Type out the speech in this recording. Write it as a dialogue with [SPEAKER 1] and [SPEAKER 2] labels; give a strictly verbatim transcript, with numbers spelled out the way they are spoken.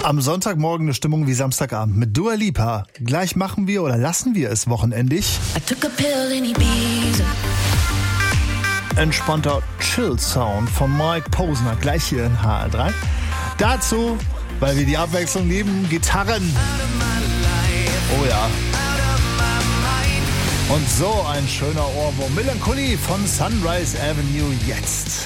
[SPEAKER 1] Am Sonntagmorgen eine Stimmung wie Samstagabend mit Dua Lipa. Gleich machen wir oder lassen wir es wochenendig. Entspannter Chill-Sound von Mike Posner, gleich hier in H R drei. Dazu, weil wir die Abwechslung lieben, Gitarren. Oh ja. Und so ein schöner Ohrwurm. Melancholie von Sunrise Avenue jetzt.